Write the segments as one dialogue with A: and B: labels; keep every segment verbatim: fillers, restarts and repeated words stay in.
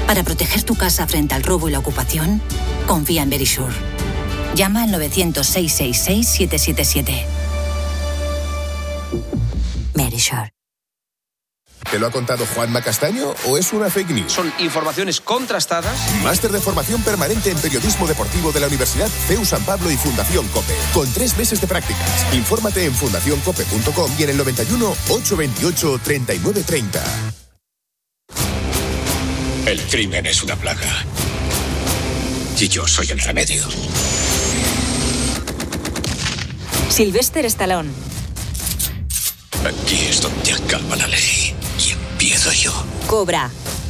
A: Para proteger tu casa frente al robo y la ocupación, confía en Verisure. Llama al novecientos, seiscientos sesenta y seis, siete siete siete. Verisure.
B: ¿Te lo ha contado Juanma Castaño o es una fake news?
C: Son informaciones contrastadas.
B: Máster de formación permanente en periodismo deportivo de la Universidad C E U San Pablo y Fundación COPE. Con tres meses de prácticas. Infórmate en fundación cope punto com y en el noventa y uno, ochocientos veintiocho, treinta y nueve treinta.
D: El crimen es una plaga. Y yo soy el remedio.
E: Sylvester Stallone.
D: Aquí es donde acaba la ley. Y empiezo yo.
E: Cobra.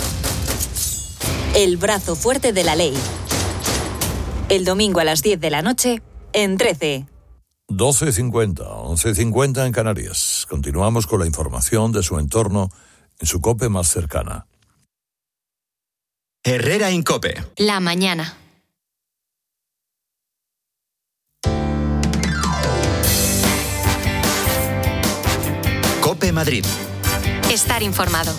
E: El brazo fuerte de la ley. El domingo a las diez de la noche, en trece.
F: doce cincuenta, once cincuenta en Canarias. Continuamos con la información de su entorno en su COPE más cercana.
G: Herrera en COPE.
H: La mañana.
G: COPE Madrid.
H: Estar informado.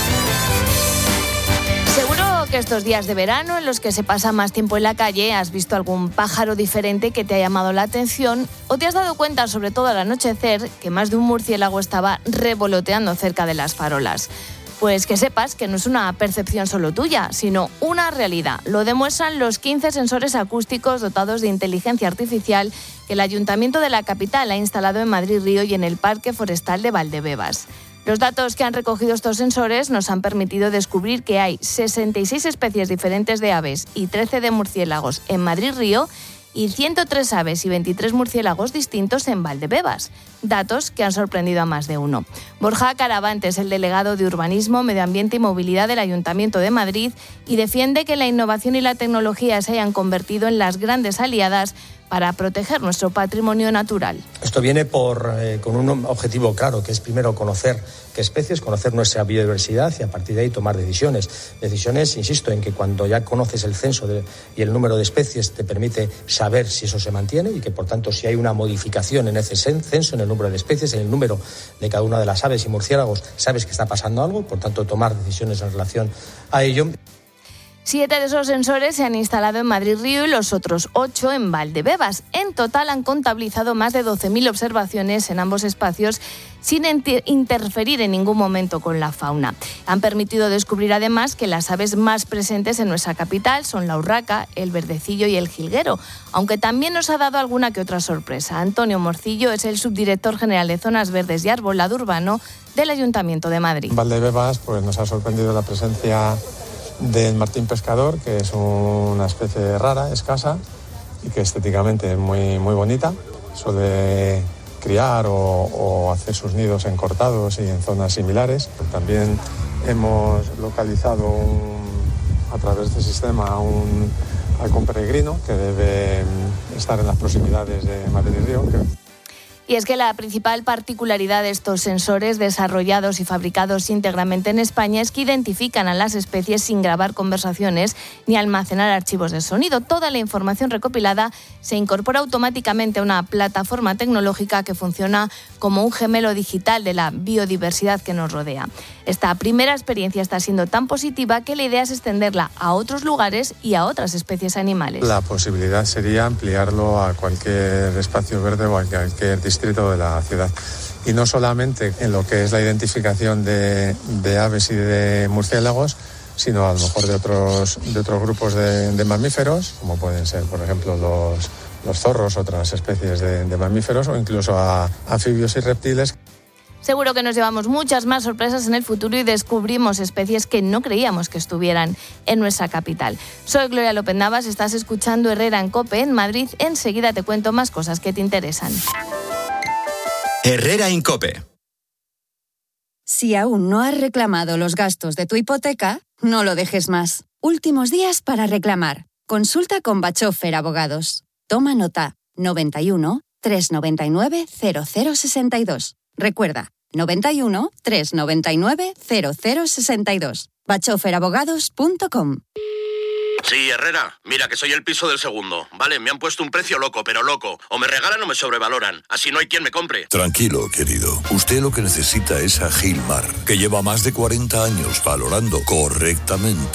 I: Seguro que estos días de verano, en los que se pasa más tiempo en la calle, has visto algún pájaro diferente que te ha llamado la atención o te has dado cuenta, sobre todo al anochecer, que más de un murciélago estaba revoloteando cerca de las farolas. Pues que sepas que no es una percepción solo tuya, sino una realidad. Lo demuestran los quince sensores acústicos dotados de inteligencia artificial que el Ayuntamiento de la capital ha instalado en Madrid Río y en el Parque Forestal de Valdebebas. Los datos que han recogido estos sensores nos han permitido descubrir que hay sesenta y seis especies diferentes de aves y trece de murciélagos en Madrid Río y ciento tres aves y veintitrés murciélagos distintos en Valdebebas. Datos que han sorprendido a más de uno. Borja Caravante es el delegado de Urbanismo, Medio Ambiente y Movilidad del Ayuntamiento de Madrid y defiende que la innovación y la tecnología se hayan convertido en las grandes aliadas para proteger nuestro patrimonio natural.
J: Esto viene por, eh, con un objetivo claro, que es primero conocer qué especies, conocer nuestra biodiversidad y a partir de ahí tomar decisiones. Decisiones, insisto, en que cuando ya conoces el censo de, y el número de especies te permite saber si eso se mantiene y que por tanto si hay una modificación en ese censo, en el número de especies, en el número de cada una de las aves y murciélagos, sabes que está pasando algo, por tanto tomar decisiones en relación a ello.
I: Siete de esos sensores se han instalado en Madrid Río y los otros ocho en Valdebebas. En total han contabilizado más de doce mil observaciones en ambos espacios sin ent- interferir en ningún momento con la fauna. Han permitido descubrir además que las aves más presentes en nuestra capital son la urraca, el verdecillo y el jilguero, aunque también nos ha dado alguna que otra sorpresa. Antonio Morcillo es el subdirector general de Zonas Verdes y Arbolado Urbano del Ayuntamiento de Madrid.
K: En Valdebebas pues, nos ha sorprendido la presencia del martín pescador, que es una especie rara, escasa y que estéticamente es muy, muy bonita. Suele criar o, o hacer sus nidos en cortados y en zonas similares. También hemos localizado un, a través del sistema un halcón peregrino que debe estar en las proximidades de Madrid Río. Que...
I: Y es que la principal particularidad de estos sensores, desarrollados y fabricados íntegramente en España, es que identifican a las especies sin grabar conversaciones ni almacenar archivos de sonido. Toda la información recopilada se incorpora automáticamente a una plataforma tecnológica que funciona como un gemelo digital de la biodiversidad que nos rodea. Esta primera experiencia está siendo tan positiva que la idea es extenderla a otros lugares y a otras especies animales.
K: La posibilidad sería ampliarlo a cualquier espacio verde o a cualquier distrito de la ciudad. Y no solamente en lo que es la identificación de, de aves y de murciélagos, sino a lo mejor de otros, de otros grupos de, de mamíferos, como pueden ser, por ejemplo, los, los zorros, otras especies de, de mamíferos, o incluso a anfibios y reptiles.
I: Seguro que nos llevamos muchas más sorpresas en el futuro y descubrimos especies que no creíamos que estuvieran en nuestra capital. Soy Gloria López Navas, estás escuchando Herrera en COPE en Madrid. Enseguida te cuento más cosas que te interesan.
G: Herrera en COPE.
L: Si aún no has reclamado los gastos de tu hipoteca, no lo dejes más. Últimos días para reclamar. Consulta con Bachofer Abogados. Toma nota. noventa y uno, trescientos noventa y nueve, cero cero sesenta y dos. Recuerda, noventa y uno, trescientos noventa y nueve, cero cero sesenta y dos. bachofer abogados punto com.
M: Sí, Herrera, mira que soy el piso del segundo. Vale, me han puesto un precio loco, pero loco. O me regalan o me sobrevaloran. Así no hay quien me compre.
F: Tranquilo, querido. Usted lo que necesita es a Gilmar, que lleva más de cuarenta años valorando correctamente